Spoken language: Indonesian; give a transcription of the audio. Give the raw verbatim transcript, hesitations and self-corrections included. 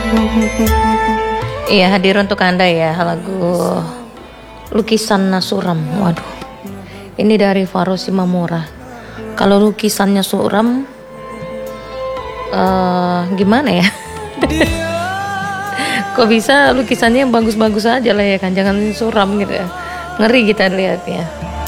Iya, hadir untuk Anda ya lagu Lukisan Suram. Waduh, ini dari Faro Simamura. Kalau lukisannya suram, uh, gimana ya? Kok bisa lukisannya bagus-bagus aja lah ya kan, jangan suram gitu ya. Ngeri kita lihat ya.